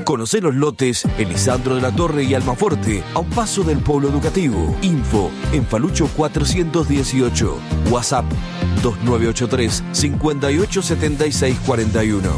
Conocé los lotes en Lisandro de la Torre y Almafuerte, a un paso del Polo Educativo. Info en Falucho 418. WhatsApp 2983 587641.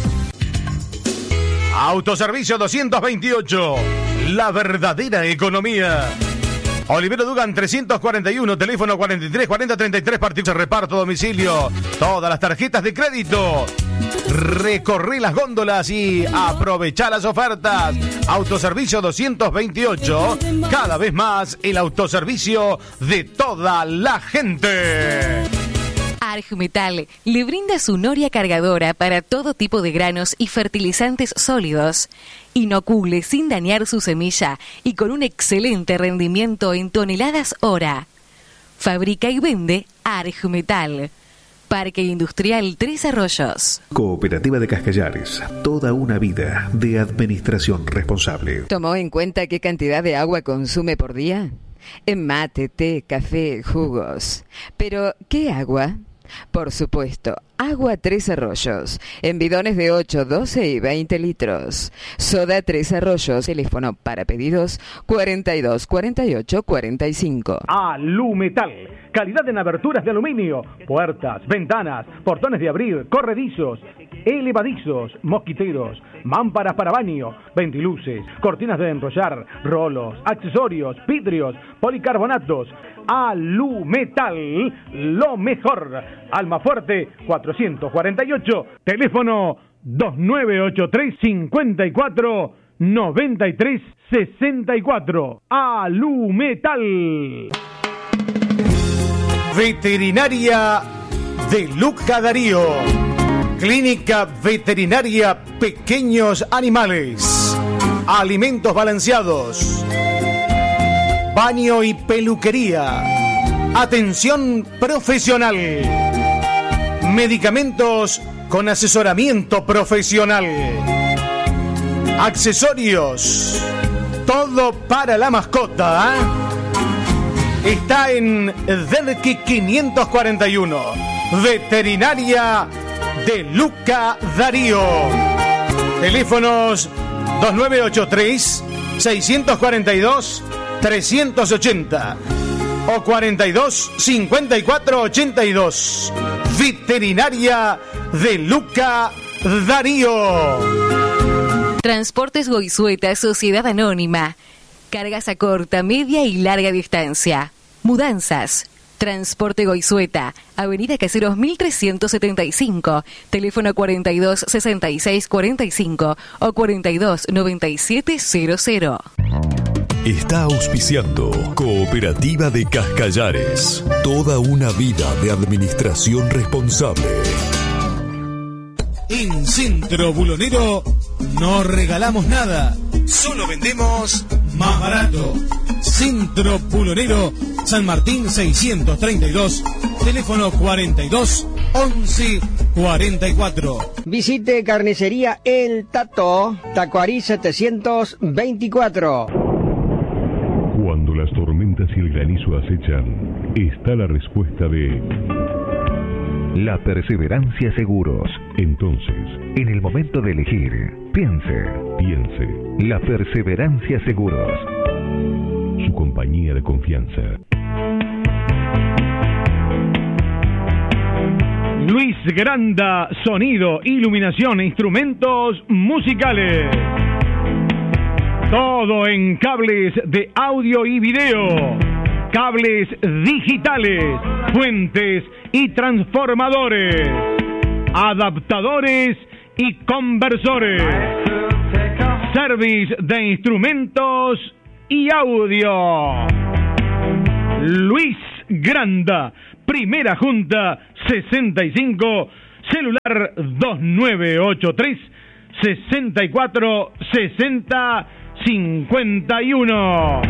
Autoservicio 228. La verdadera economía. Olivero Dugan 341, teléfono 43 40 33, partido reparto domicilio. Todas las tarjetas de crédito. Recorrí las góndolas y aprovechá las ofertas. Autoservicio 228, cada vez más el autoservicio de toda la gente. Argmetal le brinda su noria cargadora para todo tipo de granos y fertilizantes sólidos. Inocule sin dañar su semilla y con un excelente rendimiento en toneladas hora. Fabrica y vende Argmetal. Parque Industrial Tres Arroyos. Cooperativa de Cascallares. Toda una vida de administración responsable. ¿Tomó en cuenta qué cantidad de agua consume por día? En mate, té, café, jugos. Pero, ¿qué agua? Por supuesto, agua Tres Arroyos, en bidones de 8, 12 y 20 litros. Soda Tres Arroyos, teléfono para pedidos 42 48 45. Alumetal, calidad en aberturas de aluminio, puertas, ventanas, portones de abrir, corredizos, elevadizos, mosquiteros, mámparas para baño, ventiluces, cortinas de enrollar, rolos, accesorios, vidrios, policarbonatos. Alumetal, lo mejor. Almafuerte 448, teléfono 2983 54 93 64. Alumetal. Veterinaria de Luca Darío. Clínica Veterinaria Pequeños Animales. Alimentos balanceados. Baño y peluquería. Atención profesional. Medicamentos con asesoramiento profesional. Accesorios. Todo para la mascota. Está en Derqui 541. Veterinaria de Luca Darío. Teléfonos 2983 642 380 o 42 54 82. Veterinaria de Luca Darío. Transportes Goizueta, Sociedad Anónima. Cargas a corta, media y larga distancia. Mudanzas. Transporte Goizueta, Avenida Caseros 1375, teléfono 42 66 45 o 42 97 00. Está auspiciando Cooperativa de Cascallares. Toda una vida de administración responsable. En Centro Bulonero no regalamos nada, solo vendemos más barato. Centro Bulonero, San Martín 632, teléfono 42 11 44. Visite Carnicería El Tato, Tacuarí 724. Cuando las tormentas y el granizo acechan, está la respuesta de La Perseverancia Seguros. Entonces, en el momento de elegir, piense. La Perseverancia Seguros. Su compañía de confianza. Luis Granda, sonido, iluminación e instrumentos musicales. Todo en cables de audio y video, cables digitales, fuentes y transformadores, adaptadores y conversores, service de instrumentos y audio. Luis Granda, Primera Junta 65, celular 2983 64 60 51.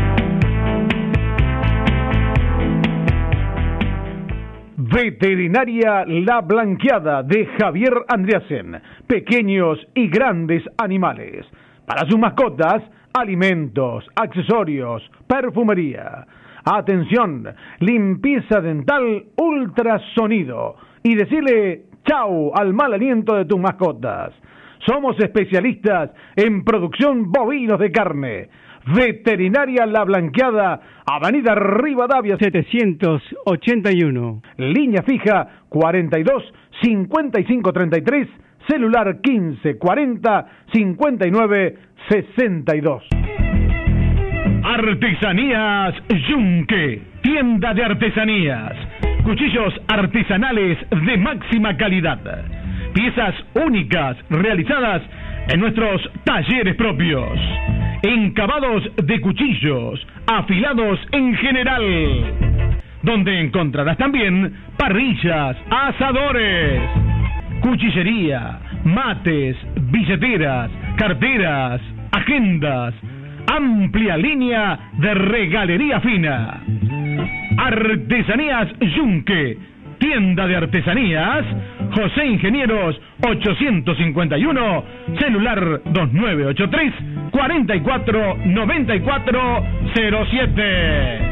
Veterinaria La Blanqueada de Javier Andreasen. Pequeños y grandes animales. Para sus mascotas, alimentos, accesorios, perfumería. Atención, limpieza dental, ultrasonido. Y decirle chau al mal aliento de tus mascotas. Somos especialistas en producción bovinos de carne. Veterinaria La Blanqueada, Avenida Rivadavia 781. Línea fija 42 55 33, celular 15 40 59 62. Artesanías Yunque, tienda de artesanías, cuchillos artesanales de máxima calidad, piezas únicas realizadas en nuestros talleres propios, encabados de cuchillos, afilados en general, donde encontrarás también parrillas, asadores, cuchillería, mates, billeteras, carteras, agendas, amplia línea de regalería fina. Artesanías Yunque, tienda de artesanías, José Ingenieros 851, celular 2983 44 94 07.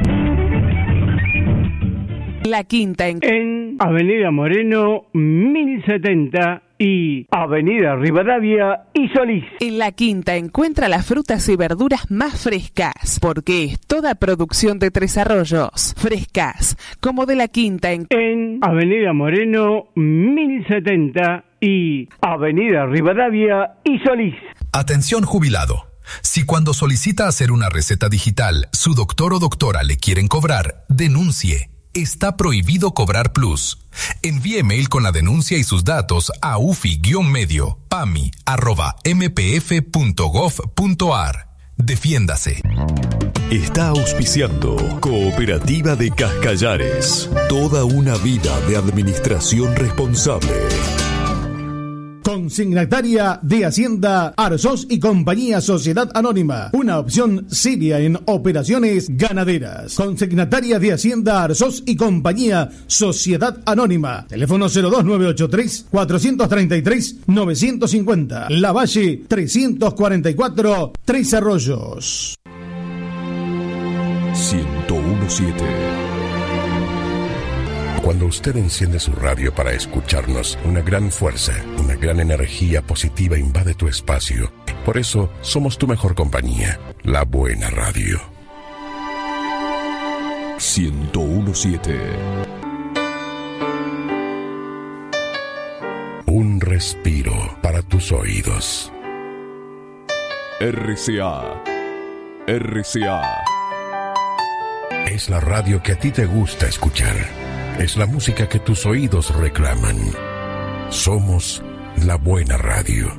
La Quinta en Avenida Moreno 1070 y Avenida Rivadavia y Solís. En La Quinta encuentra las frutas y verduras más frescas, porque es toda producción de Tres Arroyos, frescas, como de La Quinta en Avenida Moreno 1070 y Avenida Rivadavia y Solís. Atención jubilado. Si cuando solicita hacer una receta digital, su doctor o doctora le quieren cobrar, denuncie. Está prohibido cobrar plus. Envíe mail con la denuncia y sus datos a ufi-pami@mpf.gov.ar. Defiéndase. Está auspiciando Cooperativa de Cascallares. Toda una vida de administración responsable. Consignataria de Hacienda Arzós y Compañía Sociedad Anónima, una opción seria en operaciones ganaderas. Consignataria de Hacienda Arzós y Compañía Sociedad Anónima, teléfono 02983 433 950, La Valle 344, Tres Arroyos. 1017. Cuando usted enciende su radio para escucharnos, una gran fuerza, una gran energía positiva invade tu espacio. Por eso, somos tu mejor compañía, la buena radio. 1017. Un respiro para tus oídos. RCA. RCA. Es la radio que a ti te gusta escuchar. Es la música que tus oídos reclaman. Somos la buena radio.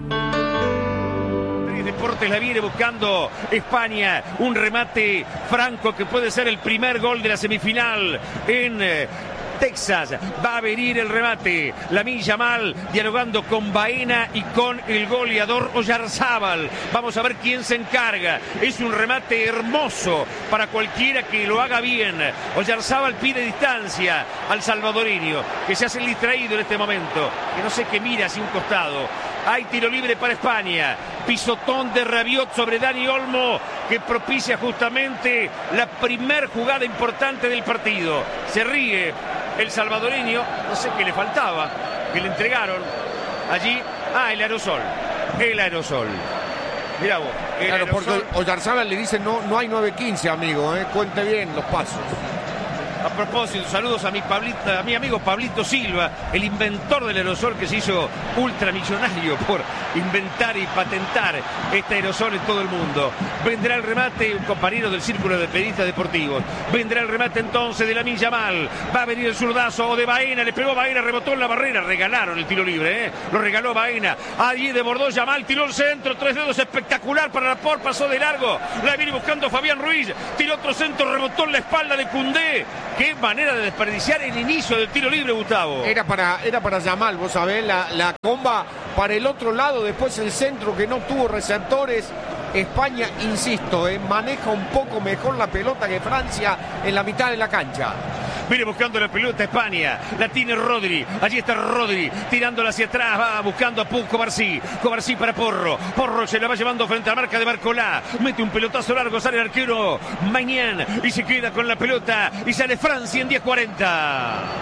Deportes la viene buscando España. Un remate franco que puede ser el primer gol de la semifinal en Texas. Va a venir el remate. Lamine Yamal dialogando con Baena y con el goleador Oyarzábal. Vamos a ver quién se encarga. Es un remate hermoso para cualquiera que lo haga bien. Oyarzábal pide distancia al salvadoreño, que se hace el distraído en este momento, que no sé qué mira hacia un costado. Hay tiro libre para España. Pisotón de Rabiot sobre Dani Olmo, que propicia justamente la primer jugada importante del partido. Se ríe el salvadoreño, no sé qué le faltaba, que le entregaron allí. El aerosol. El aerosol. Mirá vos. Claro, porque Oyarzábal le dice no hay 9-15, amigo, cuente bien los pasos. A propósito, saludos a mi amigo Pablito Silva, el inventor del aerosol, que se hizo ultramillonario por inventar y patentar este aerosol en todo el mundo. Vendrá el remate, un compañero del Círculo de Periodistas Deportivos. Vendrá el remate entonces de Lamine Yamal. Va a venir el zurdazo de Baena, le pegó Baena, rebotó en la barrera. Regalaron el tiro libre, lo regaló Baena. Allí desbordó Yamal, tiró el centro, 3 dedos, espectacular para Laporte, pasó de largo. La viene buscando Fabián Ruiz, tiró otro centro, rebotó en la espalda de Koundé. Qué manera de desperdiciar el inicio del tiro libre, Gustavo. Era para Yamal, vos sabés, la comba para el otro lado, después el centro que no tuvo receptores. España, insisto, maneja un poco mejor la pelota que Francia en la mitad de la cancha. Viene buscando la pelota España, la tiene Rodri, allí está Rodri, tirándola hacia atrás, va buscando a Covarsí, Covarsí para Porro, Porro se la va llevando frente a la marca de Barcolá, mete un pelotazo largo, sale el arquero Maignan y se queda con la pelota y sale Francia en 10:40.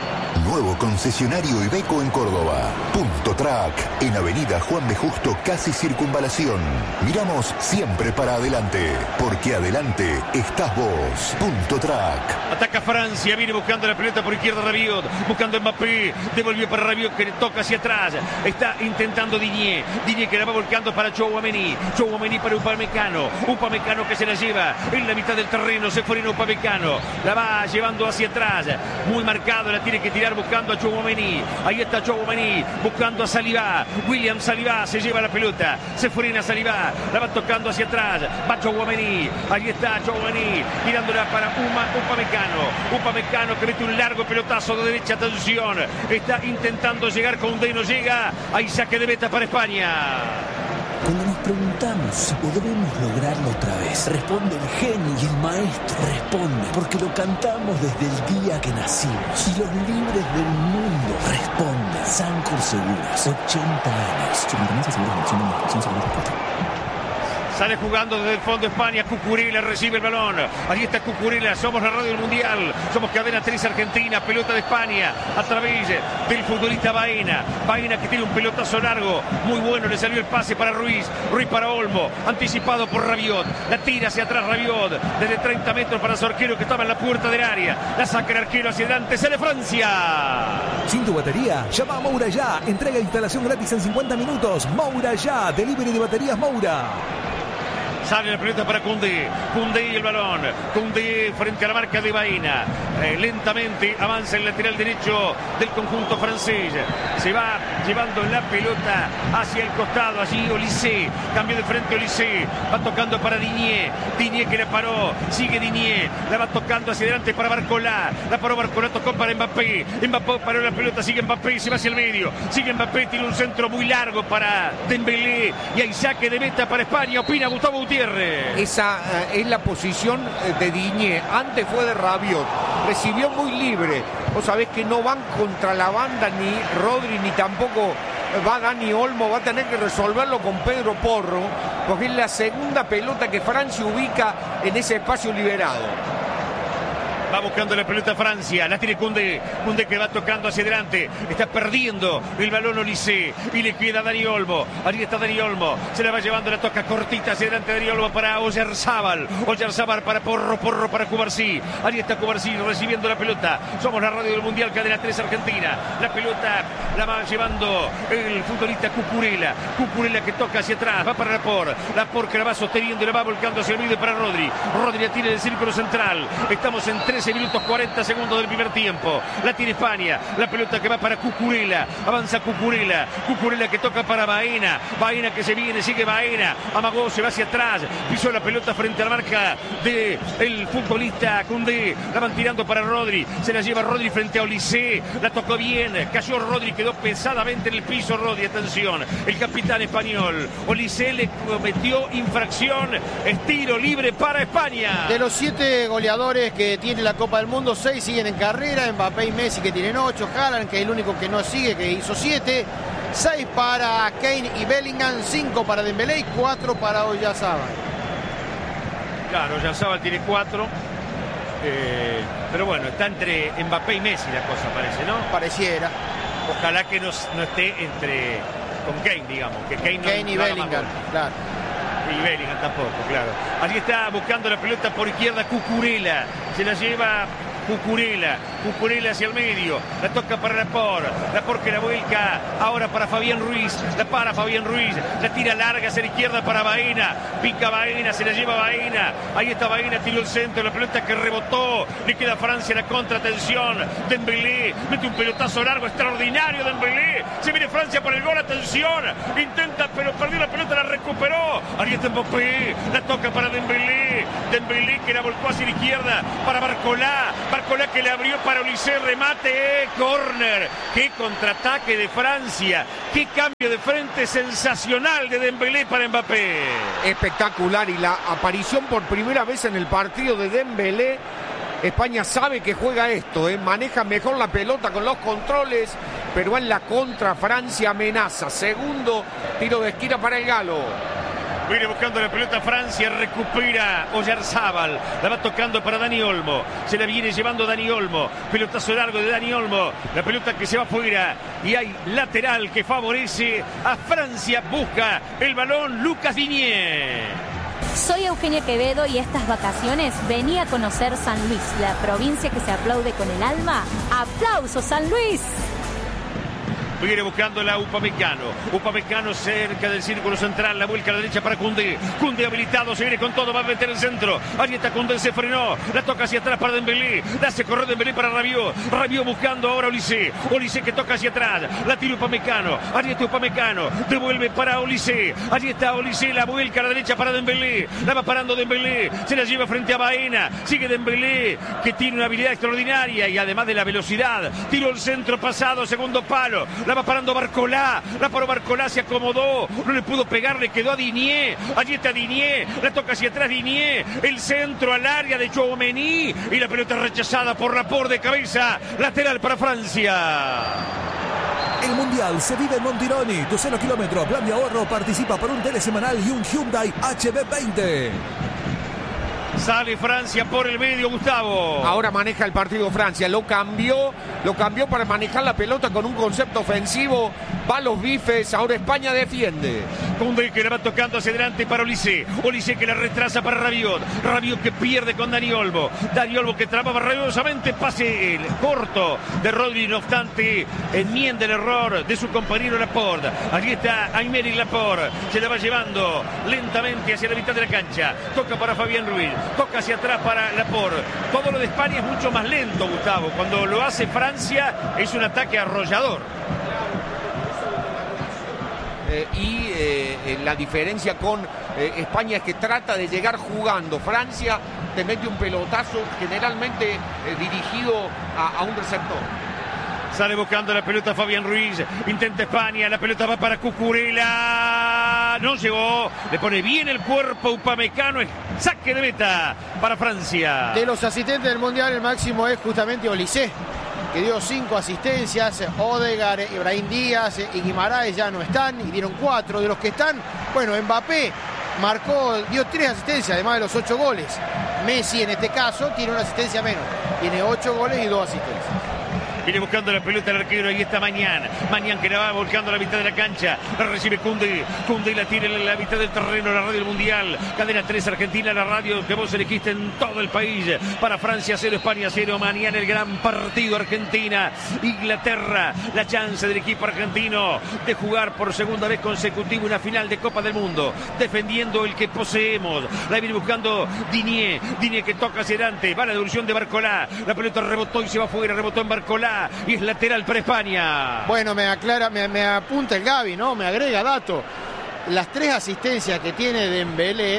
nuevo concesionario Iveco en Córdoba. Punto Track, en Avenida Juan B. Justo, casi Circunvalación. Miramos siempre para adelante, porque adelante estás vos. Punto Track. Ataca Francia, viene buscando la pelota por izquierda Rabiot, buscando Mbappé, devolvió para Rabiot que le toca hacia atrás. Está intentando Digne que la va volcando para Tchouaméni para Upamecano que se la lleva en la mitad del terreno. Se fue en Upamecano, la va llevando hacia atrás, muy marcado, la tiene que tirar buscando a Tchouaméni. Ahí está Tchouaméni buscando a Saliba. William Saliba se lleva la pelota, se frena Saliba, la va tocando hacia atrás, va Tchouaméni. Ahí está Tchouaméni tirándola para Upamecano que mete un largo pelotazo de derecha. Atención, está intentando llegar con Koundé, no llega. Hay saque de meta para España. Cuando nos preguntamos si podremos lograrlo otra vez, responde el genio y el maestro. Responde porque lo cantamos desde el día que nacimos. Y los libres del mundo responden. Sancor Seguros, 80 años. Superintendencia de Seguros, Administración Seguros. Sale jugando desde el fondo España. Cucurella recibe el balón. Ahí está Cucurella. Somos la radio del Mundial. Somos Cadena 3 Argentina. Pelota de España a través del futbolista Baena. Baena que tiene un pelotazo largo. Muy bueno. Le salió el pase para Ruiz. Ruiz para Olmo. Anticipado por Rabiot. La tira hacia atrás Rabiot. Desde 30 metros para su arquero que estaba en la puerta del área. La saca el arquero hacia adelante. Sale Francia. Sin tu batería, llama a Moura ya. Entrega e instalación gratis en 50 minutos. Moura ya. Delivery de baterías Moura. Sale la pelota para Koundé y el balón. Koundé frente a la marca de Baena. Lentamente avanza el lateral derecho del conjunto francés. Se va llevando la pelota hacia el costado. Allí Olise. Cambio de frente Olise. Va tocando para Digne que la paró. Sigue Digne. La va tocando hacia adelante para Barcola. La paró Barcola. Tocó para Mbappé. Mbappé paró la pelota. Sigue Mbappé. Se va hacia el medio. Sigue Mbappé. Tiene un centro muy largo para Dembélé. Y hay saque de meta para España. Opina Gustavo Gutiérrez. Esa es la posición de Digne. Antes fue de Rabiot. Recibió muy libre. Vos sabés que no van contra la banda ni Rodri ni tampoco va Dani Olmo. Va a tener que resolverlo con Pedro Porro, porque es la segunda pelota que Francia ubica en ese espacio liberado. Va buscando la pelota Francia, la tiene Koundé que va tocando hacia adelante, está perdiendo el balón Olise y le queda Dani Olmo. Ahí está Dani Olmo, se la va llevando, la toca cortita hacia adelante Dani Olmo para Oyarzábal para Porro para Cubarsí. Ahí está Cubarsí recibiendo la pelota. Somos la radio del Mundial, Cadena 3 Argentina. La pelota la va llevando el futbolista Cucurella que toca hacia atrás, va para Laporte que la va sosteniendo y la va volcando hacia el medio para Rodri la tiene del círculo central. Estamos en 13 minutos 40 segundos del primer tiempo. La tiene España. La pelota que va para Cucurella. Avanza Cucurella que toca para Baena que se viene, sigue Baena. Amagó, se va hacia atrás. Pisó la pelota frente a la marca del futbolista Koundé. La van tirando para Rodri. Se la lleva Rodri frente a Olise. La tocó bien. Cayó Rodri, quedó pesadamente en el piso Rodri. Atención. El capitán español. Olise le cometió infracción. Es tiro libre para España. De los 7 goleadores que tiene la Copa del Mundo, 6 siguen en carrera. Mbappé y Messi que tienen 8. Haaland que es el único que no sigue, que hizo 7. 6 para Kane y Bellingham, 5 para Dembélé y 4 para Oyarzábal. Claro, Oyarzábal tiene 4. Pero bueno, está entre Mbappé y Messi la cosa, parece, ¿no? Pareciera. Ojalá que no esté con Kane, digamos. Que Kane y Bellingham, claro. Y Bellingham tampoco, claro. Allí está buscando la pelota por izquierda Cucurella. Se la lleva Cucurella hacia el medio. La toca para Laporte que la vuelca ahora para Fabián Ruiz. La para Fabián Ruiz. La tira larga hacia la izquierda para Baena. Pica Baena, se la lleva Baena. Ahí está Baena, tiró el centro. La pelota que rebotó. Le queda a Francia la contra. Atención. Dembélé mete un pelotazo largo extraordinario. Dembélé. Se viene Francia por el gol. Atención. Intenta, pero perdió la pelota. La recuperó. Ahí está Mbappé. La toca para Dembélé. Dembélé que la volcó hacia la izquierda para Barcola que le abrió para Olise, remate, córner. Qué contraataque de Francia, qué cambio de frente sensacional de Dembélé para Mbappé. Espectacular, y la aparición por primera vez en el partido de Dembélé. España sabe que juega esto, maneja mejor la pelota con los controles, pero en la contra Francia amenaza. Segundo tiro de esquina para el galo. Viene buscando la pelota Francia, recupera Oyarzábal, la va tocando para Dani Olmo, se la viene llevando Dani Olmo, pelotazo largo de Dani Olmo, la pelota que se va afuera y hay lateral que favorece a Francia, busca el balón Lucas Digne. Soy Eugenia Quevedo y estas vacaciones venía a conocer San Luis, la provincia que se aplaude con el alma. ¡Aplausos, San Luis! Viene buscando la Upamecano. Upamecano cerca del círculo central. La vuelca a la derecha para Koundé. Koundé habilitado. Se viene con todo. Va a meter el centro. Ahí está Koundé. Se frenó. La toca hacia atrás para Dembélé. La hace correr Dembélé para Rabiot. Rabiot buscando ahora a Olise. Olise que toca hacia atrás. La tira Upamecano. Ahí está Upamecano. Devuelve para Olise. Allí está Olise. La vuelca a la derecha para Dembélé. La va parando Dembélé. Se la lleva frente a Baena. Sigue Dembélé, que tiene una habilidad extraordinaria y además de la velocidad. Tiró el centro pasado. Segundo palo. La va parando Barcolá, la paró Barcolá, se acomodó, no le pudo pegar, le quedó a Digne, allí está Digne, la toca hacia atrás Digne, el centro al área de Tchouaméni y la pelota rechazada por Laporte de cabeza, lateral para Francia. El Mundial se vive en Montironi, tu 0 kilómetro, plan de ahorro, participa por un tele semanal y un Hyundai HB20. Sale Francia por el medio, Gustavo. Ahora maneja el partido Francia. Lo cambió para manejar la pelota con un concepto ofensivo. Va a los bifes. Ahora España defiende. Koundé que la va tocando hacia adelante para Olise. Olise que la retrasa para Rabiot. Rabiot que pierde con Dani Olmo. Dani Olmo que trababa rabiosamente. Pase corto de Rodri. No obstante, enmienda el error de su compañero Laporte. Allí está Aymeric Laporte. Se la va llevando lentamente hacia la mitad de la cancha. Toca para Fabián Ruiz. Toca hacia atrás para Laporte. Todo lo de España es mucho más lento, Gustavo. Cuando lo hace Francia es un ataque arrollador. La diferencia con España es que trata de llegar jugando. Francia te mete un pelotazo generalmente dirigido a un receptor. Sale buscando la pelota Fabián Ruiz. Intenta España. La pelota va para Cucurella. No llegó. Le pone bien el cuerpo Upamecano. Saque de meta para Francia. De los asistentes del Mundial, el máximo es justamente Olise, que dio 5 asistencias. Odegaard, Ibrahim Díaz y Guimaraes ya no están y dieron 4. De los que están, bueno, Mbappé dio 3 asistencias, además de los 8 goles. Messi, en este caso, tiene una asistencia menos. Tiene 8 goles y 2 asistencias. Viene buscando la pelota el arquero, ahí está Mañán que la va volcando a la mitad de la cancha, la recibe Koundé la tira en la mitad del terreno, la radio del Mundial, Cadena 3 Argentina, la radio que vos elegiste en todo el país. Para Francia 0, España 0, mañana el gran partido Argentina, Inglaterra, la chance del equipo argentino de jugar por segunda vez consecutiva una final de Copa del Mundo, defendiendo el que poseemos. La viene buscando Digne que toca hacia adelante, va la devolución de Barcolá, la pelota rebotó y se va afuera, rebotó en Barcolá y es lateral para España. Bueno, me apunta el Gaby, ¿no? Me agrega dato. Las 3 asistencias que tiene de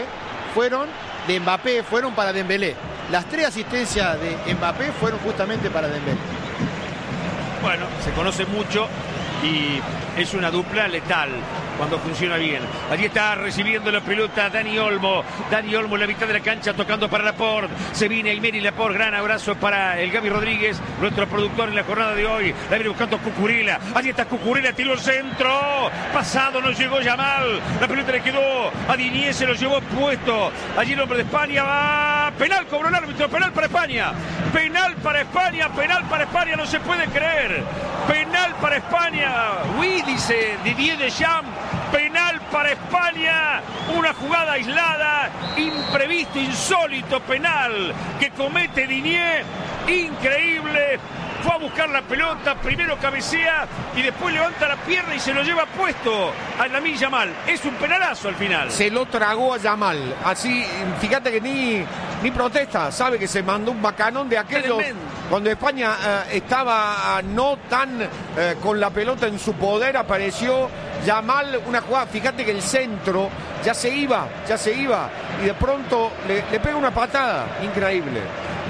Mbappé fueron para Dembélé. Las 3 asistencias de Mbappé fueron justamente para Dembélé. Bueno, se conoce mucho y es una dupla letal cuando funciona bien. Allí está recibiendo la pelota Dani Olmo en la mitad de la cancha tocando para Laporte. Se viene Aymeric Laporte. Gran abrazo para el Gaby Rodríguez, nuestro productor en la jornada de hoy. La viene buscando Cucurella. Allí está Cucurella, tiró el centro. Pasado, no llegó Yamal. La pelota le quedó a Digne, se lo llevó puesto. Allí el hombre de España va. Penal, cobró el árbitro. Penal para España. Penal para España, no se puede creer. Penal para España. Uy, dice Didier Deschamps. Penal para España, una jugada aislada, imprevisto, insólito penal que comete Digne, increíble. Fue a buscar la pelota, primero cabecea y después levanta la pierna y se lo lleva puesto a Lamine Yamal. Es un penalazo al final. Se lo tragó a Yamal. Así, fíjate que ni protesta, sabe que se mandó un bacanón de aquellos. Cuando España estaba no tan con la pelota en su poder, apareció Yamal, una jugada, fíjate que el centro ya se iba y de pronto le pega una patada, increíble.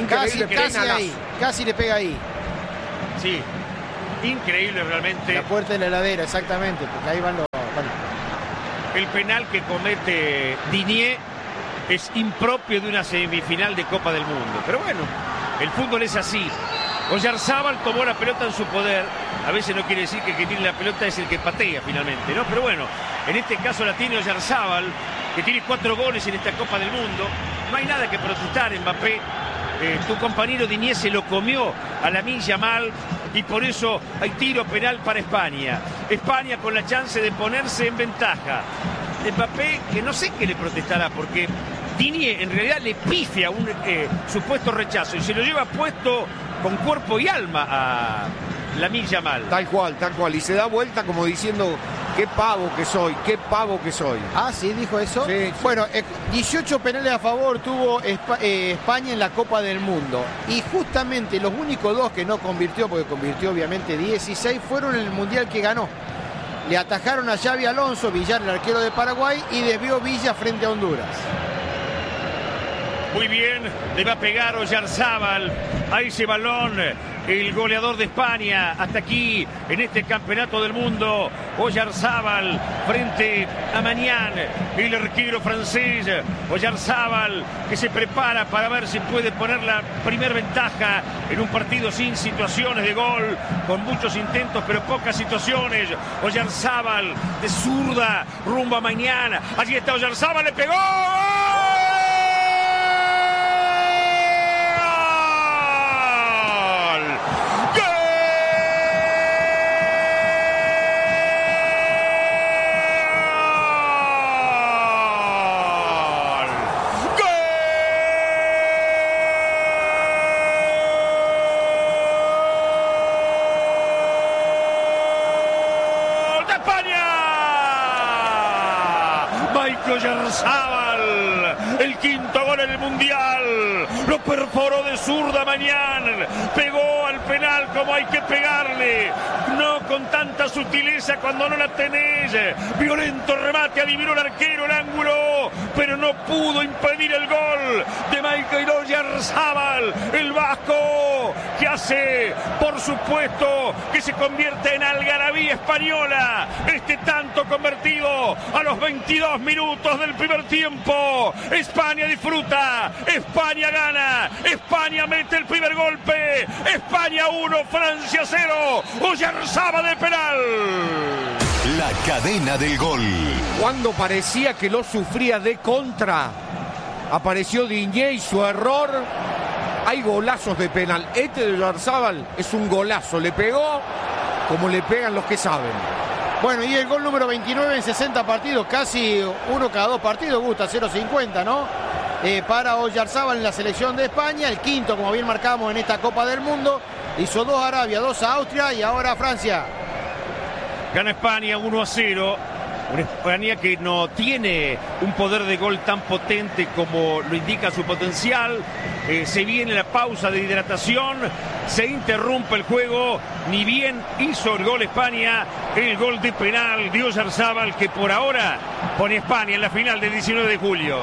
Casi le pega ahí. Sí, increíble realmente. La puerta de la heladera, exactamente, porque ahí van los... El penal que comete Digne es impropio de una semifinal de Copa del Mundo. Pero bueno, el fútbol es así. Oyarzábal tomó la pelota en su poder. A veces no quiere decir que el que tiene la pelota es el que patea finalmente, ¿no? Pero bueno, en este caso la tiene Oyarzábal que tiene 4 goles en esta Copa del Mundo. No hay nada que protestar, Mbappé. Tu compañero Digne se lo comió a Lamine Yamal y por eso hay tiro penal para España. España con la chance de ponerse en ventaja. Mbappé, que no sé qué le protestará, porque Digne en realidad le pifia un supuesto rechazo y se lo lleva puesto con cuerpo y alma a Lamine Yamal. Tal cual. Y se da vuelta como diciendo, qué pavo que soy. Ah, sí, dijo eso. Sí. Bueno, 18 penales a favor tuvo España en la Copa del Mundo. Y justamente los únicos 2 que no convirtió, porque convirtió obviamente 16, fueron en el Mundial que ganó. Le atajaron a Xavi Alonso, Villar, el arquero de Paraguay, y desvió Villa frente a Honduras. Muy bien, le va a pegar Oyarzábal a ese balón, el goleador de España hasta aquí en este campeonato del mundo. Oyarzábal frente a Mañán, el arquero francés. Oyarzábal que se prepara para ver si puede poner la primera ventaja en un partido sin situaciones de gol, con muchos intentos pero pocas situaciones. Oyarzábal de zurda rumbo a Mañán. Allí está Oyarzábal, le pegó. Oyarzábal, el quinto gol en el Mundial, lo perforó de zurda Mañán, pegó al penal como hay que pegarle, no con tanta sutileza cuando no la tenés. Violento remate, adivinó el arquero el ángulo, pero no pudo impedir el gol de Michael Oyarzábal, el vasco, que hace, por supuesto, que se convierte en algarabía española. Este tanto convertido a los 22 minutos del primer tiempo. España disfruta, España gana, España mete el primer golpe. España 1, Francia 0. Oyarzábal de penal. La cadena del gol. Cuando parecía que lo sufría de contra, apareció Digne y su error. Hay golazos de penal. Este de Oyarzábal es un golazo. Le pegó como le pegan los que saben. Bueno, y el gol número 29 en 60 partidos, casi 1 cada 2 partidos, gusta 0.50, ¿no? Para Oyarzábal en la selección de España, el quinto, como bien marcamos en esta Copa del Mundo. Hizo 2 a Arabia, 2 a Austria y ahora a Francia. Gana España 1-0. Una España que no tiene un poder de gol tan potente como lo indica su potencial. Se viene la pausa de hidratación, se interrumpe el juego. Ni bien hizo el gol España, el gol de penal de Oyarzábal, que por ahora pone a España en la final del 19 de julio.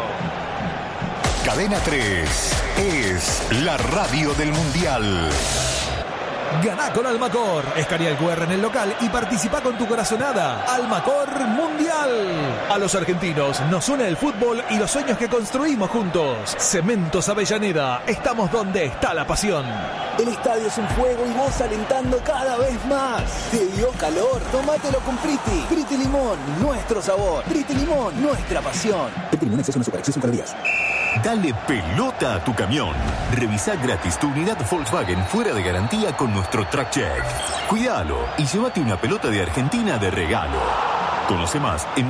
Cadena 3 es la radio del Mundial. Ganá con Almacor. Escanea el QR en el local y participa con tu corazonada. Almacor Mundial. A los argentinos nos une el fútbol y los sueños que construimos juntos. Cementos Avellaneda. Estamos donde está la pasión. El estadio es un fuego y vos alentando cada vez más. ¿Te dio calor? Tómatelo con Priti. Priti Limón, nuestro sabor. Priti Limón, nuestra pasión. Priti Limón, exceso de azúcar, exceso en calorías. Dale pelota a tu camión. Revisa gratis tu unidad Volkswagen fuera de garantía con nuestro Track Check. Cuídalo y llévate una pelota de Argentina de regalo. Conoce más en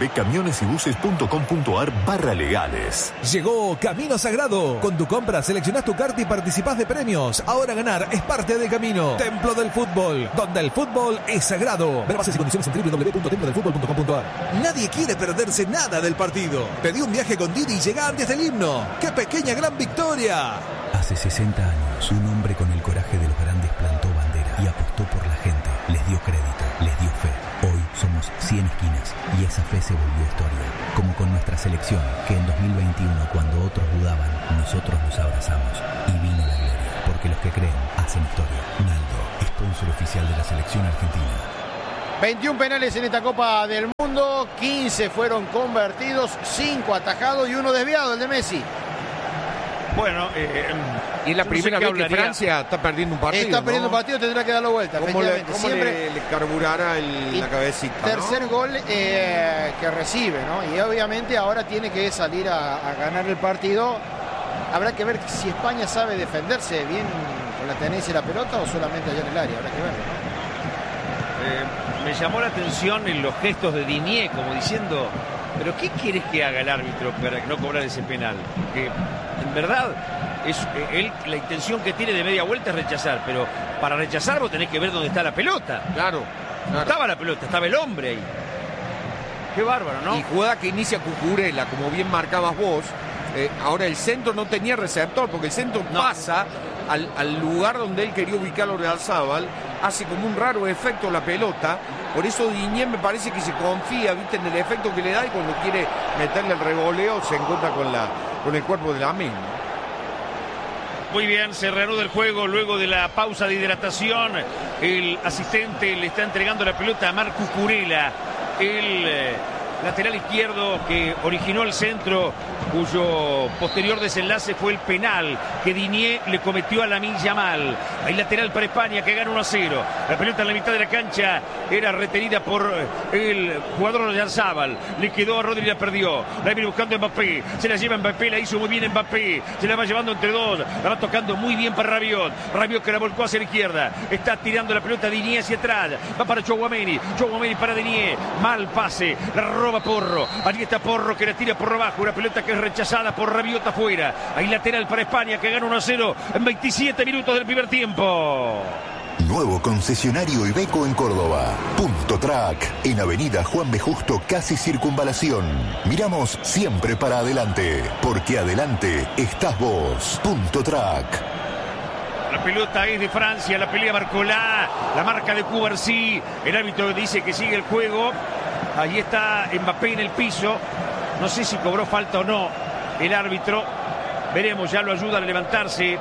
www.camionesybuses.com.ar/legales. Llegó Camino Sagrado. Con tu compra seleccionás tu carta y participás de premios. Ahora ganar es parte del camino. Templo del Fútbol, donde el fútbol es sagrado. Ver bases y condiciones en www.templodelfutbol.com.ar. Nadie quiere perderse nada del partido. Pedí un viaje con Didi y llega antes del himno. ¡Qué pequeña gran victoria! Hace 60 años, un hombre con el coraje de los grandes plantó bandera y apostó por la gente. Les dio crédito, les dio fe. Hoy somos 100 esquinas y esa fe se volvió historia. Como con nuestra selección, que en 2021, cuando otros dudaban, nosotros los abrazamos. Y vino la gloria, porque los que creen hacen historia. Naldo, sponsor oficial de la selección argentina. 21 penales en esta Copa del Mundo, 15 fueron convertidos, 5 atajados y 1 desviado, el de Messi. Bueno, y es la primera vez que Francia está perdiendo un partido. Está perdiendo un partido, tendrá que darlo vuelta. ¿Cómo le carburará la cabecita? Tercer gol que recibe, ¿no? Y obviamente ahora tiene que salir a ganar el partido. Habrá que ver si España sabe defenderse bien con la tenencia de la pelota o solamente allá en el área. Habrá que verlo, ¿no? Me llamó la atención en los gestos de Digne, como diciendo, ¿pero qué quieres que haga el árbitro para no cobrar ese penal? Porque en verdad él la intención que tiene de media vuelta es rechazar, pero para rechazar vos tenés que ver dónde está la pelota. Claro. No estaba la pelota, estaba el hombre ahí. Qué bárbaro, ¿no? Y jugada que inicia Cucurella, como bien marcabas vos. Ahora el centro no tenía receptor, porque el centro pasa al lugar donde él quería ubicar a Ordiarzábal, hace como un raro efecto la pelota. Por eso Digne me parece que se confía, ¿viste?, en el efecto que le da, y cuando quiere meterle el revoleo se encuentra con el cuerpo de Lamine. Muy bien, se reanuda el juego luego de la pausa de hidratación. El asistente le está entregando la pelota a Marc Cucurella, el lateral izquierdo que originó el centro, cuyo posterior desenlace fue el penal que Digne le cometió a Lamine Yamal. Hay lateral para España que gana 1-0. La pelota en la mitad de la cancha era retenida por el jugador Ordiarzábal. Le quedó a Rodri, la perdió. La viene buscando Mbappé. Se la lleva Mbappé, la hizo muy bien Mbappé. Se la va llevando entre dos. La va tocando muy bien para Rabiot. Rabiot que la volcó hacia la izquierda. Está tirando la pelota Digne hacia atrás. Va para Tchouaméni. Tchouaméni para Digne. Mal pase. La roba Porro. Allí está Porro que la tira por abajo. Una pelota que es rechazada por Rabiot afuera. Hay lateral para España que gana 1-0 en 27 minutos del primer tiempo. Nuevo concesionario Iveco en Córdoba. Punto Track, en Avenida Juan B. Justo, casi Circunvalación. Miramos siempre para adelante, porque adelante estás vos. Punto Track. La pelota es de Francia, la pelea Barcolá, la marca de Cubarsí. El árbitro dice que sigue el juego. Allí está Mbappé en el piso. No sé si cobró falta o no el árbitro. Veremos, ya lo ayuda a levantarse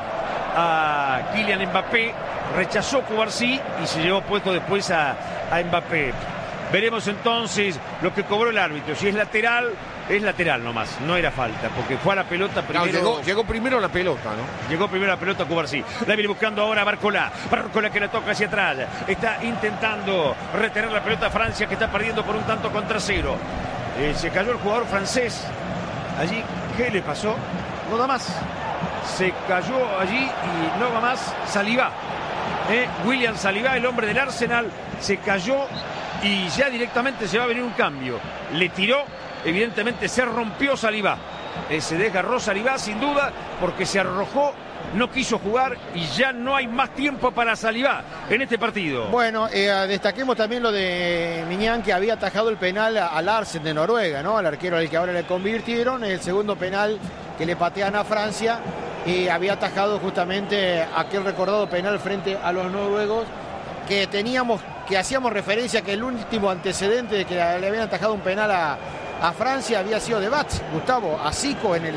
a Kylian Mbappé. Rechazó Cubarsí y se llevó puesto después a Mbappé. Veremos entonces lo que cobró el árbitro. Si es lateral nomás. No era falta, porque fue a la pelota primero. No, llegó primero la pelota, ¿no? Llegó primero la pelota Cubarsí. La viene buscando ahora Barcolá. Barcolá que la toca hacia atrás. Está intentando retener la pelota a Francia, que está perdiendo por 1-0. Se cayó el jugador francés. Allí, ¿qué le pasó? No da más. Se cayó allí y no va más. Saliba. William Saliba, el hombre del Arsenal, se cayó y ya directamente se va a venir un cambio. Le tiró, evidentemente se rompió Saliba. Se desgarró Saliba sin duda porque se arrojó, no quiso jugar y ya no hay más tiempo para Saliba en este partido. Bueno, destaquemos también lo de Mignan, que había atajado el penal al Larsen de Noruega, ¿no? Al arquero al que ahora le convirtieron, el segundo penal que le patean a Francia. Y había atajado justamente aquel recordado penal frente a los noruegos que hacíamos referencia que el último antecedente de que le habían atajado un penal a Francia había sido de Bats, Gustavo, a Zico en el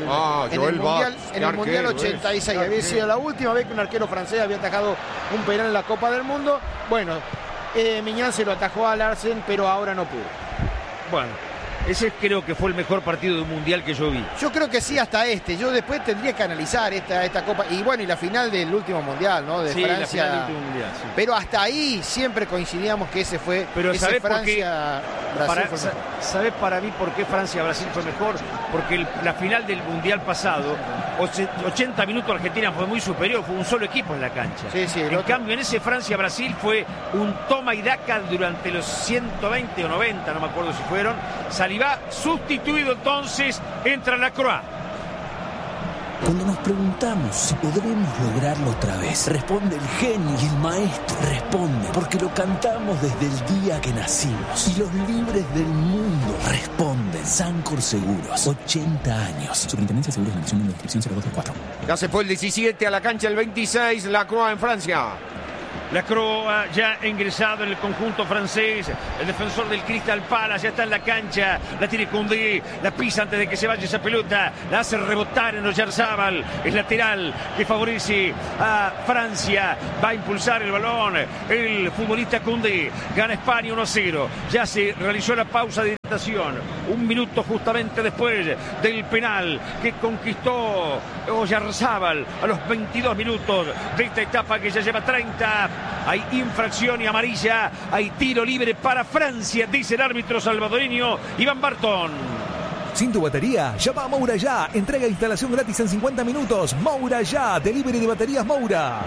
Mundial 86. Había sido la última vez que un arquero francés había atajado un penal en la Copa del Mundo. Bueno, Mignan se lo atajó a Larsen, pero ahora no pudo. Bueno, ese creo que fue el mejor partido de un mundial que yo vi. Yo creo que sí, hasta este. Yo después tendría que analizar esta Copa. Y bueno, y la final del último mundial, ¿no? De Francia. La final del último mundial, sí. Pero hasta ahí siempre coincidíamos que ese fue. Pero ese Francia-Brasil. ¿Sabés para mí por qué Francia-Brasil fue mejor? Porque la final del mundial pasado, 80 minutos Argentina fue muy superior, fue un solo equipo en la cancha. En cambio, en ese Francia-Brasil fue un toma y daca durante los 120 o 90, no me acuerdo si fueron. Saliba sustituido, entonces entra Lacroix. Cuando nos preguntamos si podremos lograrlo otra vez, responde el genio y el maestro. Responde porque lo cantamos desde el día que nacimos. Y los libres del mundo responden. Sancor Seguros, 80 años. Superintendencia de Seguros de Nación, número de inscripción 0224. Ya se fue el 17 a la cancha, el 26, Lacroix en Francia. Lacroix ya ingresado en el conjunto francés. El defensor del Crystal Palace ya está en la cancha. La tiene Koundé, la pisa antes de que se vaya esa pelota. La hace rebotar en Oyarzábal. Es lateral que favorece a Francia. Va a impulsar el balón el futbolista Koundé. Gana España 1-0. Ya se realizó la pausa de Un minuto justamente después del penal que conquistó Oyarzábal a los 22 minutos de esta etapa que ya lleva 30. Hay infracción y amarilla. Hay tiro libre para Francia, dice el árbitro salvadoreño Iván Barton. Sin tu batería, llama a Moura Ya. Entrega e instalación gratis en 50 minutos. Moura Ya, delivery de baterías Moura.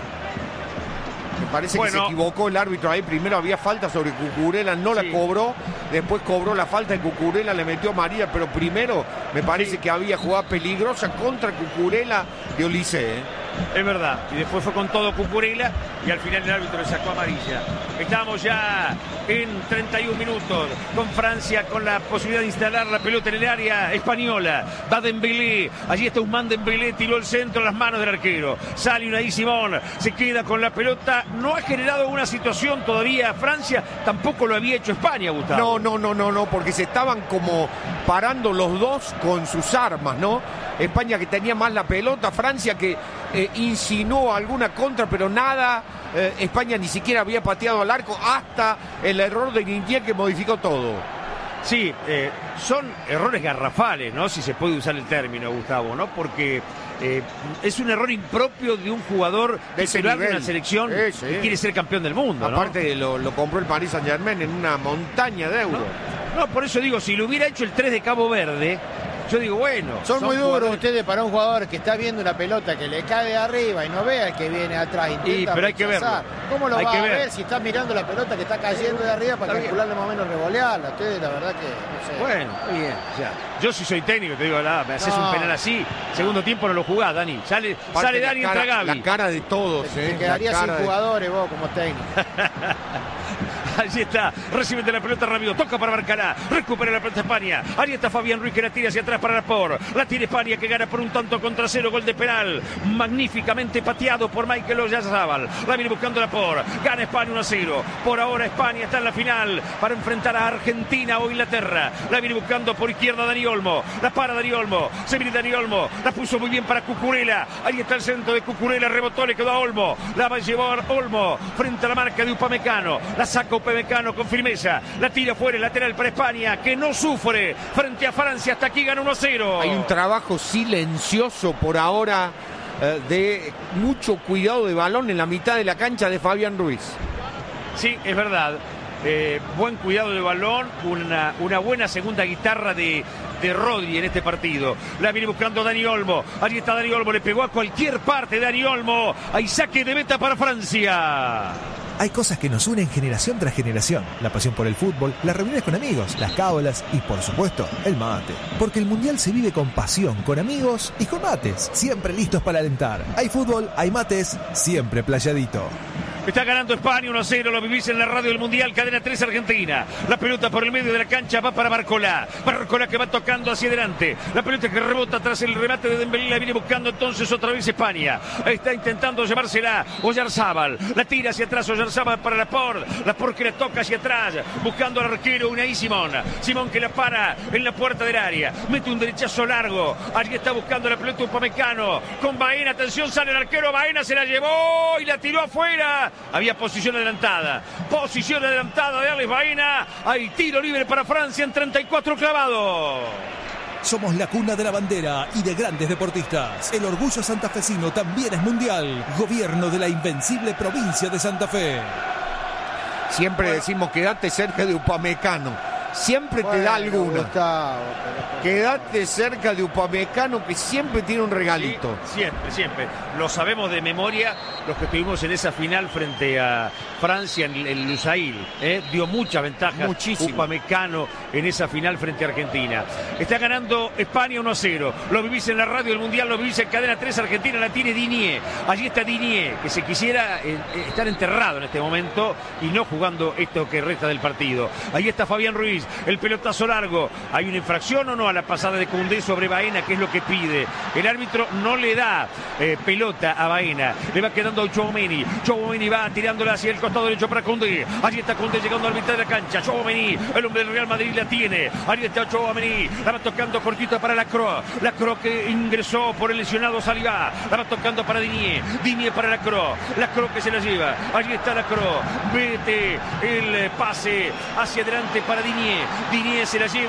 Me parece que se equivocó el árbitro ahí. Primero había falta sobre Cucurella, no la cobró. Después cobró la falta de Cucurella, le metió María. Pero primero me parece que había jugada peligrosa contra Cucurella de Olise. Es verdad. Y después fue con todo Cucurella y al final el árbitro le sacó amarilla. Estamos ya en 31 minutos con Francia, con la posibilidad de instalar la pelota en el área española. Va Dembélé. Allí está Ousmane Dembélé, tiró el centro a las manos del arquero. Sale Unai Simón, se queda con la pelota. No ha generado una situación todavía Francia, tampoco lo había hecho España, Gustavo. No, porque se estaban como parando los dos con sus armas, ¿no? España que tenía más la pelota, Francia que insinuó alguna contra, pero nada. España ni siquiera había pateado al arco hasta el error de Guinguier que modificó todo. Sí, son errores garrafales, ¿no? Si se puede usar el término, Gustavo, ¿no? Porque es un error impropio de un jugador titular de una selección que quiere ser campeón del mundo, ¿no? Aparte lo compró el Paris Saint-Germain en una montaña de euros. No, por eso digo, si lo hubiera hecho el 3 de Cabo Verde, yo digo, bueno. Son muy duros ustedes para un jugador que está viendo una pelota que le cae de arriba y no ve al que viene atrás. Pero hay que verlo. ¿Cómo lo va a ver si está mirando la pelota que está cayendo de arriba para calcularle más o menos revolearla? Ustedes, la verdad que no sé. Bueno, está bien. Yo si soy técnico, te digo, me haces un penal así, segundo tiempo no lo jugás, Dani. Sale Dani, entra Gavi. La cara de todos. Te quedarías sin jugadores vos como técnico. Allí está, recibe de la pelota rápido, toca para Barcará, recupera la pelota España. Ahí está Fabián Ruiz que la tira hacia atrás para Laporte. La tira España que gana por un tanto contra cero, gol de penal. Magníficamente pateado por Michael Oyarzábal. La viene buscando Laporte. Gana España 1-0. Por ahora España está en la final para enfrentar a Argentina o Inglaterra. La viene buscando por izquierda Dani Olmo. La para Dani Olmo. Se viene Dani Olmo. La puso muy bien para Cucurella. Ahí está el centro de Cucurella. Rebotó, le quedó a Olmo. La va a llevar Olmo frente a la marca de Upamecano. La saca Upamecano con firmeza. La tira fuera, lateral para España, que no sufre frente a Francia. Hasta aquí gana 1-0. Hay un trabajo silencioso por ahora de mucho cuidado de balón en la mitad de la cancha de Fabián Ruiz. Sí, es verdad. Buen cuidado de balón, una buena segunda guitarra de Rodri en este partido. La viene buscando Dani Olmo. Allí está Dani Olmo, le pegó a cualquier parte Dani Olmo. Hay saque de meta para Francia. Hay cosas que nos unen generación tras generación. La pasión por el fútbol, las reuniones con amigos, las cábalas y, por supuesto, el mate. Porque el Mundial se vive con pasión, con amigos y con mates. Siempre listos para alentar. Hay fútbol, hay mates, siempre playadito. Está ganando España 1-0, lo vivís en la radio del Mundial, cadena 3 Argentina. La pelota por el medio de la cancha va para Barcolá. Barcolá que va tocando hacia adelante. La pelota que rebota tras el remate de Dembélé, la viene buscando entonces otra vez España. Está intentando llevársela Oyarzábal. La tira hacia atrás Oyarzábal para Laporte. Laporte que la toca hacia atrás, buscando al arquero Unai Simón. Simón que la para en la puerta del área. Mete un derechazo largo. Allí está buscando la pelota Upamecano. Con Baena, atención, sale el arquero. Baena se la llevó y la tiró afuera. Había posición adelantada de Alex Baena. Hay tiro libre para Francia en 34 clavado. Somos la cuna de la bandera y de grandes deportistas. El orgullo santafesino también es mundial. Gobierno de la invencible provincia de Santa Fe. Siempre decimos quédate cerca de Upamecano. Siempre te da alguna. Quédate cerca de Upamecano, que siempre tiene un regalito. Sí, siempre. Lo sabemos de memoria los que estuvimos en esa final frente a Francia en Lusail. Dio muchas ventajas. Muchísimo. Upamecano en esa final frente a Argentina. Está ganando España 1-0. Lo vivís en la radio del Mundial, lo vivís en cadena 3 Argentina. La tiene Dinier. Allí está Dinier, que se quisiera estar enterrado en este momento y no jugando esto que resta del partido. Ahí está Fabián Ruiz. El pelotazo largo. ¿Hay una infracción o no a la pasada de Koundé sobre Baena, que es lo que pide? El árbitro no le da pelota a Baena. Le va quedando a Tchouaméni. Tchouaméni va tirándola hacia el costado derecho para Koundé. Allí está Koundé llegando a la mitad de la cancha. Tchouaméni, el hombre del Real Madrid, la tiene. Allí está Tchouaméni. La va tocando cortita para Lacroix. Lacroix que ingresó por el lesionado Saliba. La va tocando para Dinier. Dinier para Lacroix. Lacroix que se la lleva. Allí está Lacroix. Mete el pase hacia adelante para Dinier. Dinier se la lleva.